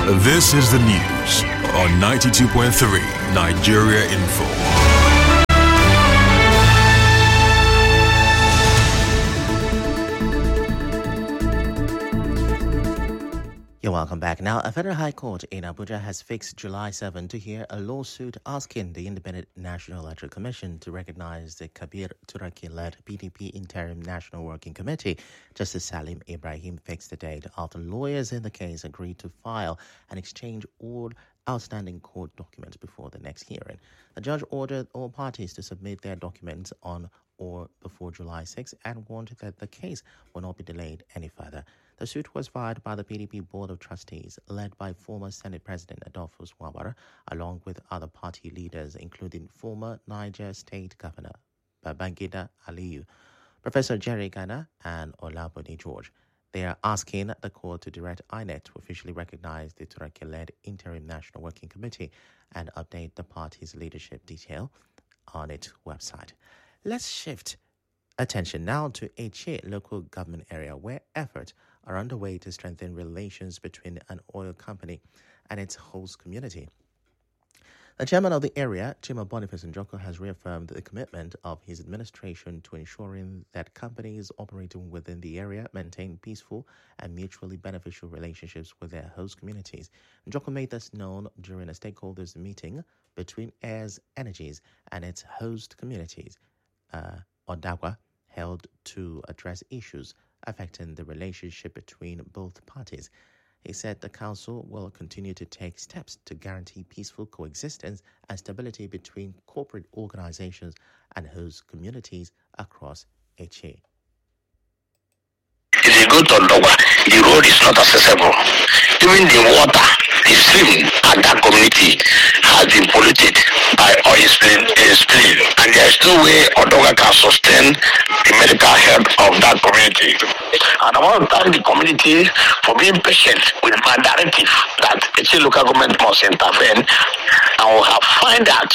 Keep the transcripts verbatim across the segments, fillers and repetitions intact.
This is the news on ninety-two point three Nigeria Info. You're welcome back. Now, a federal high court in Abuja has fixed July seventh to hear a lawsuit asking the Independent National Electoral Commission to recognize the Kabir Turaki-led P D P Interim National Working Committee. Justice Salim Ibrahim fixed the date after lawyers in the case agreed to file and exchange all outstanding court documents before the next hearing. The judge ordered all parties to submit their documents on or before July sixth and warned that the case will not be delayed any further. The suit was filed by the P D P Board of Trustees, led by former Senate President Adolphus Wabara, along with other party leaders, including former Niger State Governor Babangida Aliyu, Professor Jerry Gana, and Olabode George. They are asking the court to direct I N E C to officially recognize the Turaki-led Interim National Working Committee and update the party's leadership detail on its website. Let's shift attention now to Eche local government area, where efforts are underway to strengthen relations between an oil company and its host community. The chairman of the area, Chima Boniface Njoko, has reaffirmed the commitment of his administration to ensuring that companies operating within the area maintain peaceful and mutually beneficial relationships with their host communities. Njoko made this known during a stakeholders meeting between Heirs Energies and its host communities, uh, Odagwa, held to address issues affecting the relationship between both parties. He said the council will continue to take steps to guarantee peaceful coexistence and stability between corporate organizations and host communities across Eche. If you go to Odagwa, the road is not accessible. Even the water, the stream at that community has been polluted by oil spill, spill, and there is no way Odagwa can sustain the medical health of that community. And I want to thank the community for being patient with my directive that Eche local government must intervene, and we have found out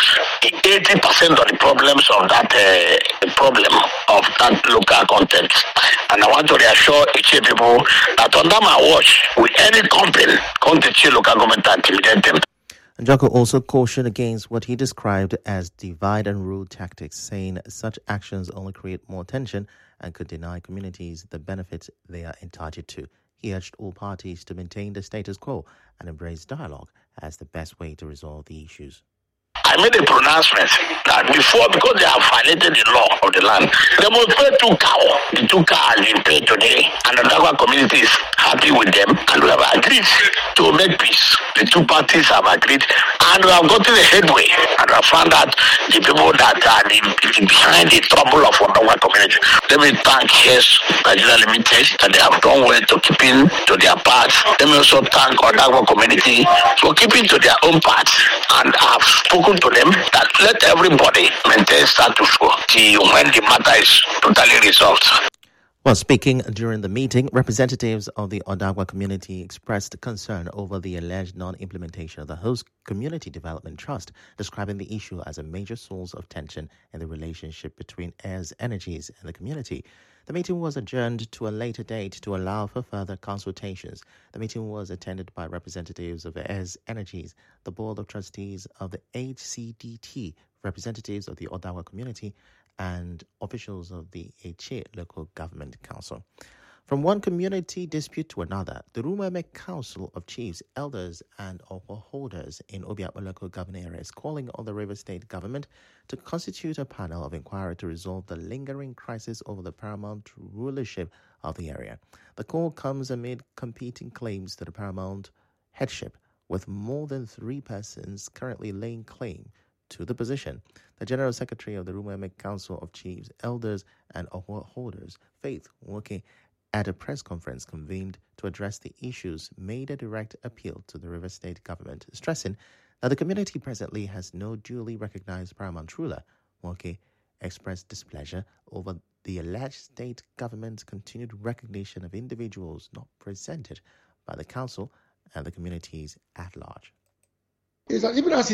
eighty percent of the problems of that uh, problem of that local content. And I want to reassure Eche people that under my watch, with any complaint, come to Eche local government and intimidate them. Njoko also cautioned against what he described as divide and rule tactics, saying such actions only create more tension and could deny communities the benefits they are entitled to. He urged all parties to maintain the status quo and embrace dialogue as the best way to resolve the issues. I made a pronouncement that before, because they have violated the law of the land, they must pay two cows. The two cows have been paid today, and the Odagwa community is happy with them, and we have agreed to make peace. The two parties have agreed, and we have gotten a headway, and I found out the people that are behind the trouble of Odagwa community. Let me thank Heirs Nigeria Limited that they have done well to keeping to their part. Let me also thank Odagwa community for keeping to their own part, and I have spoken to them that let everybody maintain status quo till when the matter is totally resolved. While speaking during the meeting, representatives of the Odagwa community expressed concern over the alleged non-implementation of the Host Community Development Trust, describing the issue as a major source of tension in the relationship between Heirs Energies and the community. The meeting was adjourned to a later date to allow for further consultations. The meeting was attended by representatives of Heirs Energies, the Board of Trustees of the H C D T, representatives of the Odagwa community, and officials of the Eche Local Government Council. From one community dispute to another, the Rumueme Council of Chiefs, Elders, and Owo holders in Obiakpo Local Government area is calling on the Rivers State Government to constitute a panel of inquiry to resolve the lingering crisis over the paramount rulership of the area. The call comes amid competing claims to the paramount headship, with more than three persons currently laying claim to the position. The General Secretary of the Rumueme Council of Chiefs, Elders, and Owo holders, Faith Nwoke, at a press conference convened to address the issues, made a direct appeal to the Rivers State government, stressing that the community presently has no duly recognized paramount ruler. Nwoke expressed displeasure over the alleged state government's continued recognition of individuals not presented by the council and the communities at large. Is that even as it is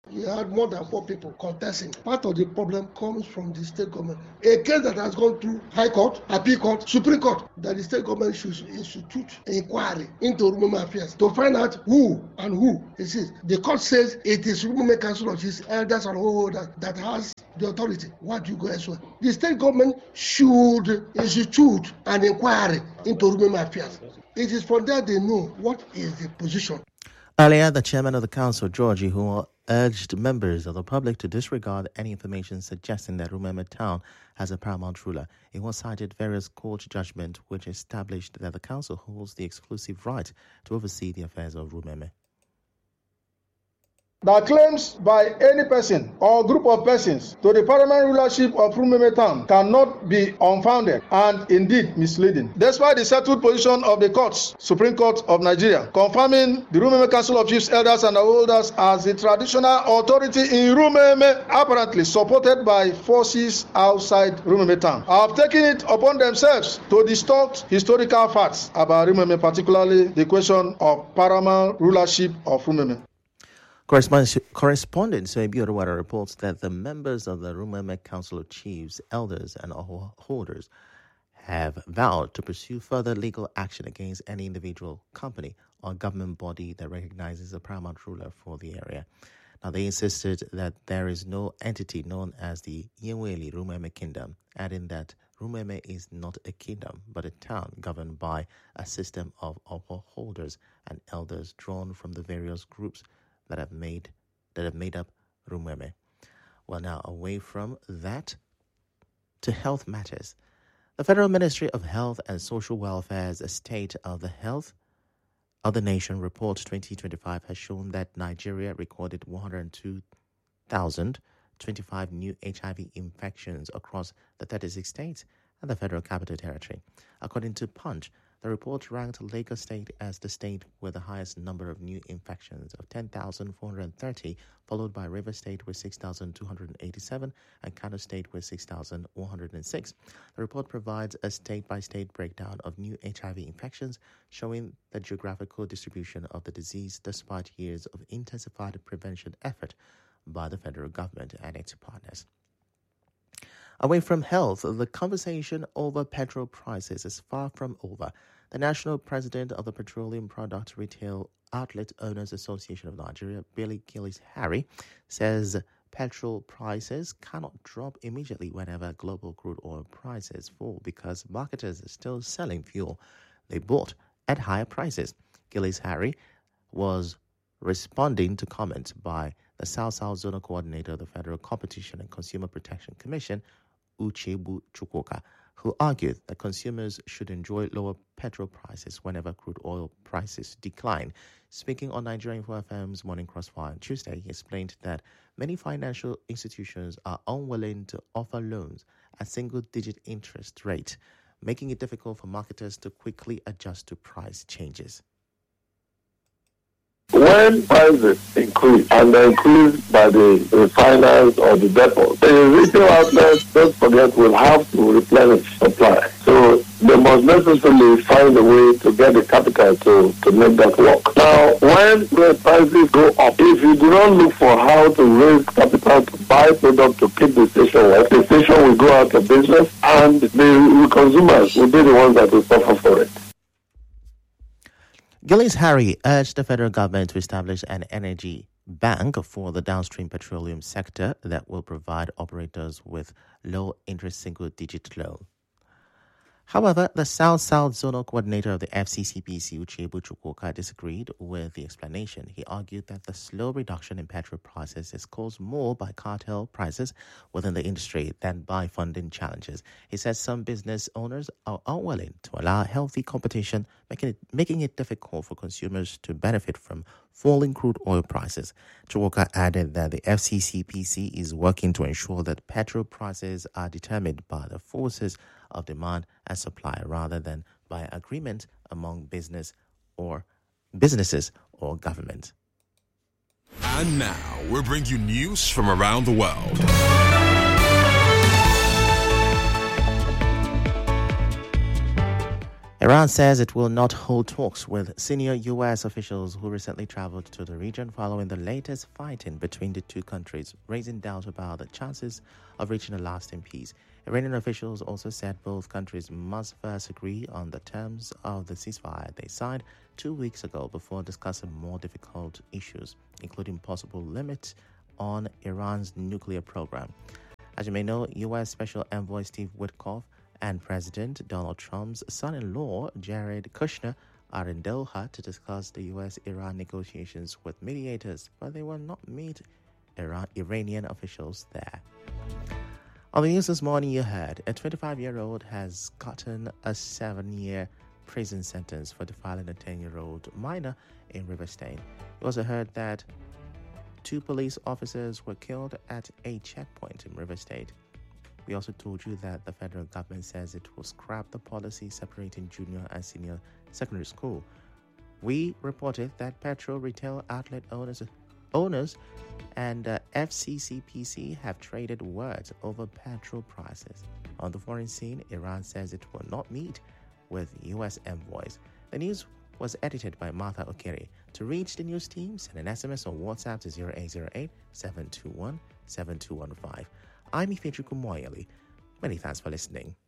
You had more than four people contesting. Part of the problem comes from the state government. A case that has gone through High Court, Appeal Court, Supreme Court, that the state government should institute an inquiry into Rumeme affairs to find out who and who it is. The court says it is Rumeme Council of Chiefs, Elders and Holders that has the authority. Why do you go elsewhere? The state government should institute an inquiry into Rumeme affairs. It is from there they know what is the position. Earlier, the chairman of the council, Georgie, who urged members of the public to disregard any information suggesting that Rumeme town has a paramount ruler. He was cited various court judgments which established that the council holds the exclusive right to oversee the affairs of Rumeme. That claims by any person or group of persons to the paramount rulership of Rumeme town cannot be unfounded and indeed misleading. Despite the settled position of the courts, Supreme Court of Nigeria, confirming the Rumeme Council of Chiefs, Elders and Holders as the traditional authority in Rumeme, apparently supported by forces outside Rumeme town, have taken it upon themselves to distort historical facts about Rumeme, particularly the question of paramount rulership of Rumeme. Correspondent Soebi Oruwara reports that the members of the Rumeme Council of Chiefs, Elders and Holders have vowed to pursue further legal action against any individual, company or government body that recognizes a paramount ruler for the area. Now, they insisted that there is no entity known as the Yenweli Rumeme Kingdom, adding that Rumeme is not a kingdom but a town governed by a system of holders and elders drawn from the various groups that have made that have made up Rumeme. Well, now away from that to health matters. The Federal Ministry of Health and Social Welfare's State of the Health of the Nation Report twenty twenty-five has shown that Nigeria recorded one hundred two thousand twenty-five new H I V infections across the thirty-six states and the Federal Capital Territory. According to Punch, the report ranked Lagos State as the state with the highest number of new infections of ten thousand four hundred thirty, followed by Rivers State with six thousand two hundred eighty-seven and Kano State with six thousand one hundred six. The report provides a state-by-state breakdown of new H I V infections, showing the geographical distribution of the disease despite years of intensified prevention effort by the federal government and its partners. Away from health, the conversation over petrol prices is far from over. The national president of the Petroleum Product Retail Outlet Owners Association of Nigeria, Billy Gillis-Harry, says petrol prices cannot drop immediately whenever global crude oil prices fall because marketers are still selling fuel they bought at higher prices. Gillis-Harry was responding to comments by the South-South Zonal Coordinator of the Federal Competition and Consumer Protection Commission, Uchebu Chukwuka, who argued that consumers should enjoy lower petrol prices whenever crude oil prices decline. Speaking on Nigerian Info F M's Morning Crossfire on Tuesday, he explained that many financial institutions are unwilling to offer loans at single-digit interest rate, making it difficult for marketers to quickly adjust to price changes. When prices increase and they're increased by the refiners or the depots, the retail outlets, don't forget, will have to replenish supply. So they must necessarily find a way to get the capital to, to make that work. Now, when the prices go up, if you do not look for how to raise capital to buy product to keep the station work, the station will go out of business and the consumers will be the ones that will suffer for it. Gillis-Harry urged the federal government to establish an energy bank for the downstream petroleum sector that will provide operators with low-interest single-digit loan. However, the South-South Zonal Coordinator of the F C C P C, Uchebu Chukwuka, disagreed with the explanation. He argued that the slow reduction in petrol prices is caused more by cartel prices within the industry than by funding challenges. He said some business owners are unwilling to allow healthy competition, making it, making it difficult for consumers to benefit from falling crude oil prices. Chukwuka added that the F C C P C is working to ensure that petrol prices are determined by the forces of demand and supply rather than by agreement among business or businesses or government. And now we'll bring you news from around the world. Iran says it will not hold talks with senior U S officials who recently traveled to the region following the latest fighting between the two countries, raising doubt about the chances of reaching a lasting peace. Iranian officials also said both countries must first agree on the terms of the ceasefire they signed two weeks ago before discussing more difficult issues, including possible limits on Iran's nuclear program. As you may know, U S Special Envoy Steve Witkoff and President Donald Trump's son-in-law, Jared Kushner, are in Doha to discuss the U S-Iran negotiations with mediators, but they will not meet Iran- Iranian officials there. On the news this morning, you heard a twenty-five-year-old has gotten a seven-year prison sentence for defiling a ten-year-old minor in River State. You also heard that two police officers were killed at a checkpoint in River State. We also told you that the federal government says it will scrap the policy separating junior and senior secondary school. We reported that petrol retail outlet owners owners and uh, F C C P C have traded words over petrol prices. On the foreign scene, Iran says it will not meet with U S envoys. The news was edited by Martha Okiri. To reach the news team, send an S M S or WhatsApp to zero eight zero eight, seven two one, seven two one five. I'm Ifechuku Moyeli. Many thanks for listening.